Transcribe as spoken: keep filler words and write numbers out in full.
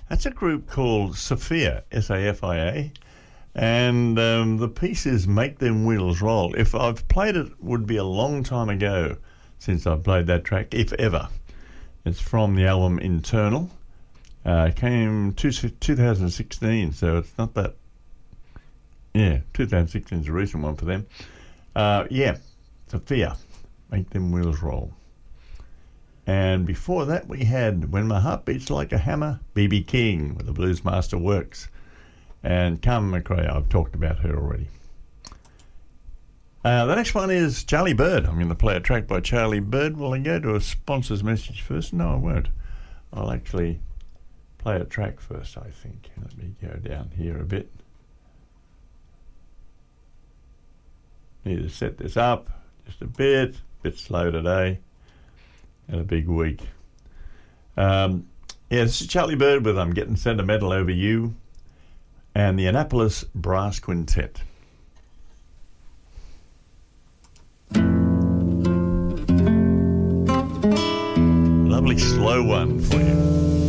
That's a group called Safia, S A F I A, and um, the piece is Make Them Wheels Roll. If I've played it, it would be a long time ago since I've played that track, if ever. It's from the album Internal. Uh, it came to two thousand sixteen, so it's not that... Yeah, two thousand sixteen is a recent one for them. Uh, yeah, Safia, Make Them Wheels Roll. And before that we had When My Heart Beats Like a Hammer, B B King with the Blues Master Works. And Carmen McRae, I've talked about her already. Uh, the next one is Charlie Bird. I'm going to play a track by Charlie Bird. Will I go to a sponsor's message first? No, I won't. I'll actually play a track first, I think. Let me go down here a bit. Need to set this up just a bit. Bit slow today. Had a big week. Um, yeah, this is Charlie Bird with I'm Getting Sentimental Over You and the Annapolis Brass Quintet. Lovely slow one for you.